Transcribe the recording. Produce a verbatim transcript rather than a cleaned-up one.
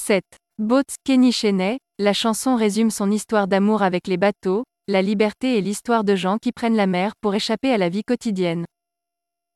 sept. Boats, Kenny Chesney, la chanson résume son histoire d'amour avec les bateaux, la liberté et l'histoire de gens qui prennent la mer pour échapper à la vie quotidienne.